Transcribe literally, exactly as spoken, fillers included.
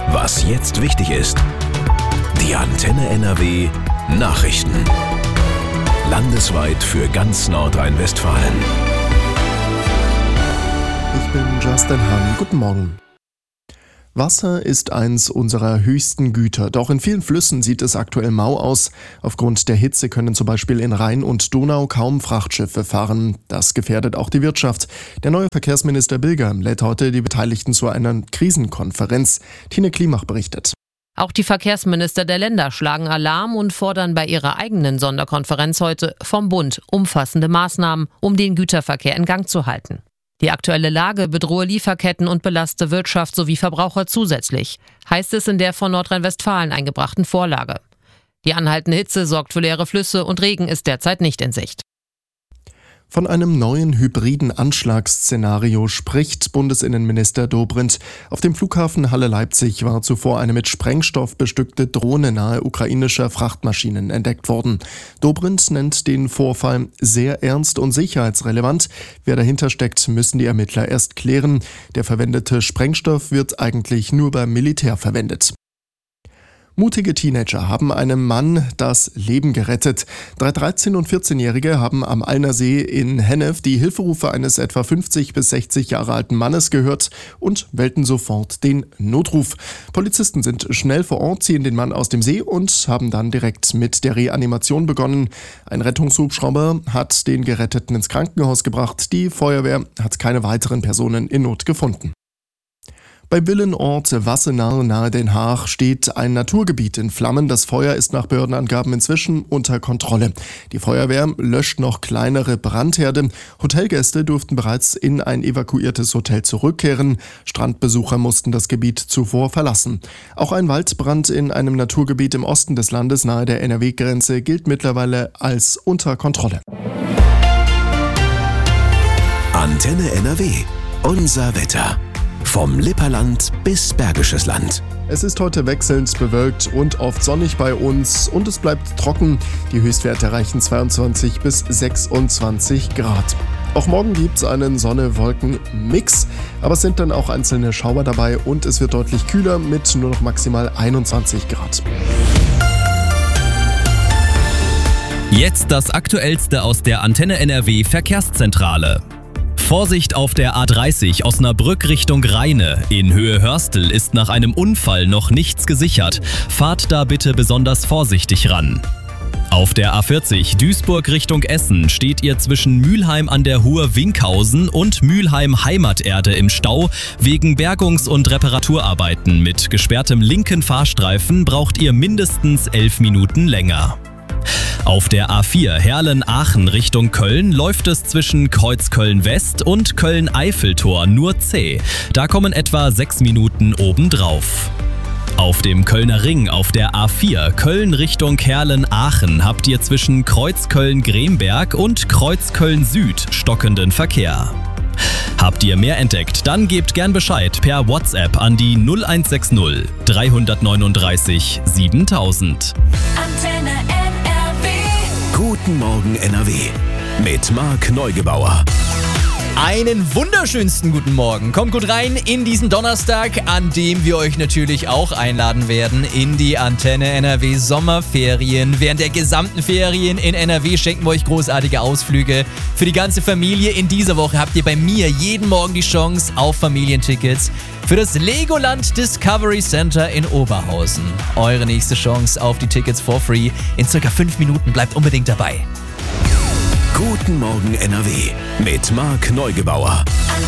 Was jetzt wichtig ist. Die Antenne N R W Nachrichten. Landesweit für ganz Nordrhein-Westfalen. Ich bin Justin Hahn. Guten Morgen. Wasser ist eins unserer höchsten Güter, doch in vielen Flüssen sieht es aktuell mau aus. Aufgrund der Hitze können zum Beispiel in Rhein und Donau kaum Frachtschiffe fahren. Das gefährdet auch die Wirtschaft. Der neue Verkehrsminister Bilger lädt heute die Beteiligten zu einer Krisenkonferenz. Tine Klimach berichtet. Auch die Verkehrsminister der Länder schlagen Alarm und fordern bei ihrer eigenen Sonderkonferenz heute vom Bund umfassende Maßnahmen, um den Güterverkehr in Gang zu halten. Die aktuelle Lage bedrohe Lieferketten und belaste Wirtschaft sowie Verbraucher zusätzlich, heißt es in der von Nordrhein-Westfalen eingebrachten Vorlage. Die anhaltende Hitze sorgt für leere Flüsse und Regen ist derzeit nicht in Sicht. Von einem neuen hybriden Anschlagsszenario spricht Bundesinnenminister Dobrindt. Auf dem Flughafen Halle-Leipzig war zuvor eine mit Sprengstoff bestückte Drohne nahe ukrainischer Frachtmaschinen entdeckt worden. Dobrindt nennt den Vorfall sehr ernst und sicherheitsrelevant. Wer dahinter steckt, müssen die Ermittler erst klären. Der verwendete Sprengstoff wird eigentlich nur beim Militär verwendet. Mutige Teenager haben einem Mann das Leben gerettet. Drei dreizehn- und vierzehnjährige haben am Allner See in Hennef die Hilferufe eines etwa fünfzig bis sechzig Jahre alten Mannes gehört und wählten sofort den Notruf. Polizisten sind schnell vor Ort, ziehen den Mann aus dem See und haben dann direkt mit der Reanimation begonnen. Ein Rettungshubschrauber hat den Geretteten ins Krankenhaus gebracht. Die Feuerwehr hat keine weiteren Personen in Not gefunden. Bei Villenort Wassenaar nahe Den Haag steht ein Naturgebiet in Flammen. Das Feuer ist nach Behördenangaben inzwischen unter Kontrolle. Die Feuerwehr löscht noch kleinere Brandherde. Hotelgäste durften bereits in ein evakuiertes Hotel zurückkehren. Strandbesucher mussten das Gebiet zuvor verlassen. Auch ein Waldbrand in einem Naturgebiet im Osten des Landes nahe der N R W-Grenze gilt mittlerweile als unter Kontrolle. Antenne N R W. Unser Wetter. Vom Lipperland bis Bergisches Land. Es ist heute wechselnd bewölkt und oft sonnig bei uns und es bleibt trocken. Die Höchstwerte erreichen zweiundzwanzig bis sechsundzwanzig Grad. Auch morgen gibt es einen Sonne-Wolken-Mix, aber es sind dann auch einzelne Schauer dabei und es wird deutlich kühler mit nur noch maximal einundzwanzig Grad. Jetzt das Aktuellste aus der Antenne N R W Verkehrszentrale. Vorsicht auf der A dreißig Osnabrück Richtung Rheine. In Höhe Hörstel ist nach einem Unfall noch nichts gesichert. Fahrt da bitte besonders vorsichtig ran. Auf der A vierzig Duisburg Richtung Essen steht ihr zwischen Mülheim an der Hohe Winkhausen und Mülheim Heimaterde im Stau. Wegen Bergungs- und Reparaturarbeiten mit gesperrtem linken Fahrstreifen braucht ihr mindestens elf Minuten länger. Auf der A vier Herlen-Aachen Richtung Köln läuft es zwischen Kreuzköln-West und Köln-Eiffeltor nur zäh. Da kommen etwa sechs Minuten obendrauf. Auf dem Kölner Ring auf der A vier Köln Richtung Herlen-Aachen habt ihr zwischen Kreuzköln-Gremberg und Kreuzköln-Süd stockenden Verkehr. Habt ihr mehr entdeckt, dann gebt gern Bescheid per WhatsApp an die null eins sechs null drei neun drei siebentausend. Antenne N R W. Guten Morgen N R W mit Marc Neugebauer. Einen wunderschönsten guten Morgen. Kommt gut rein in diesen Donnerstag, an dem wir euch natürlich auch einladen werden in die Antenne N R W Sommerferien. Während der gesamten Ferien in N R W schenken wir euch großartige Ausflüge für die ganze Familie. In dieser Woche habt ihr bei mir jeden Morgen die Chance auf Familientickets für das Legoland Discovery Center in Oberhausen. Eure nächste Chance auf die Tickets for free in circa fünf Minuten. Bleibt unbedingt dabei. Guten Morgen N R W mit Marc Neugebauer.